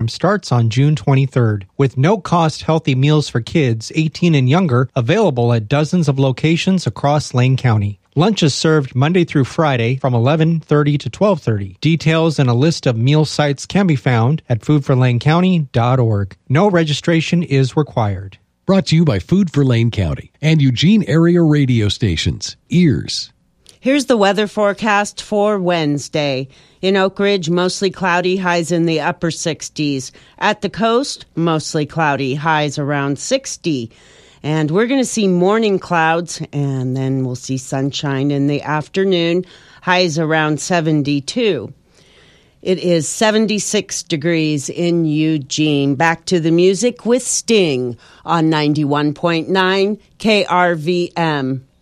starts on June 23rd, with no-cost healthy meals for kids 18 and younger available at dozens of locations across Lane County. Lunch is served Monday through Friday from 11:30 to 12:30. Details and a list of meal sites can be found at foodforlanecounty.org. No registration is required. Brought to you by Food for Lane County and Eugene area radio stations. Ears. Here's the weather forecast for Wednesday. In Oak Ridge, mostly cloudy, highs in the upper 60s. At the coast, mostly cloudy, highs around 60. And we're going to see morning clouds, and then we'll see sunshine in the afternoon, highs around 72. It is 76 degrees in Eugene. Back to the music with Sting on 91.9 KRVM.